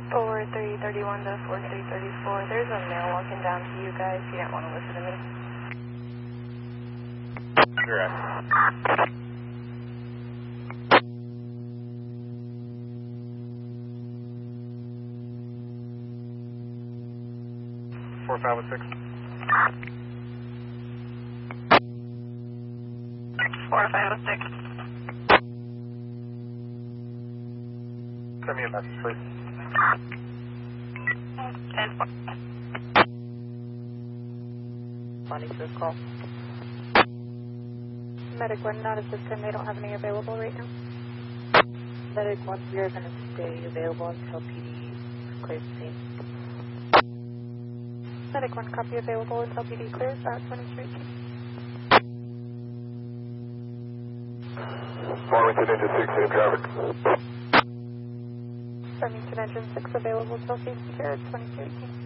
4331 to 4334. There's a male walking down to you guys. You don't want to listen to me. Correct. 4506. 4506. Send me a message, please. 10. Responding to this call. Medic 1, not a system. They don't have any available right now. Medic 1, we are going to stay available until PD clears the scene. Medic 1, copy available until PD clears. 2318. Farmington Engine 6, same traffic. Farmington Engine 6 available until safety clear. 2318.